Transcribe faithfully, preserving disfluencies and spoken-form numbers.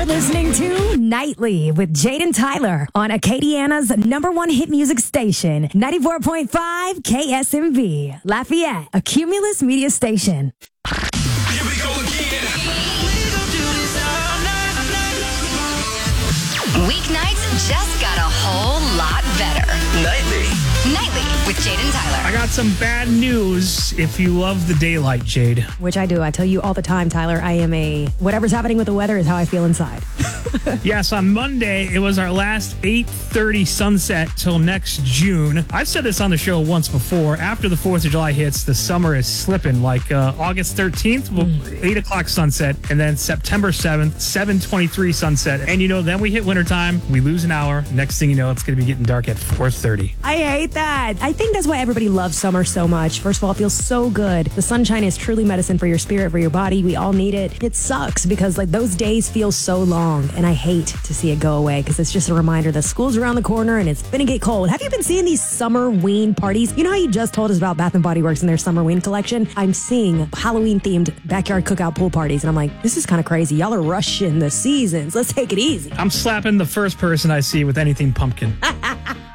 listening to Nightly with Jade and Tyler on Acadiana's number one hit music station, ninety-four point five K S M V, Lafayette, a Cumulus media station. Here we go again. Weeknights just got a whole lot better. Nightly. Nightly with Jade and Tyler. I got some bad news if you love the daylight, Jade. Which I do. I tell you all the time, Tyler, I am a whatever's happening with the weather is how I feel inside. Yes, on Monday, it was our last eight thirty sunset till next June. I've said this on the show once before. After the fourth of July hits, the summer is slipping. Like uh, August thirteenth, mm. eight o'clock sunset, and then September seventh, seven twenty-three sunset. And, you know, then we hit wintertime, we lose an hour. Next thing you know, it's going to be getting dark at four thirty. I hate that. I think that's why everybody loves summer so much. First of all, it feels so good. The sunshine is truly medicine for your spirit, for your body. We all need it. It sucks because, like, those days feel so long, and I hate to see it go away because it's just a reminder that school's around the corner and it's gonna get cold. Have you been seeing these summer-ween parties? You know how you just told us about Bath and Body Works and their summer-ween collection? I'm seeing Halloween-themed backyard cookout pool parties, and I'm like, this is kind of crazy. Y'all are rushing the seasons. Let's take it easy. I'm slapping the first person I see with anything pumpkin.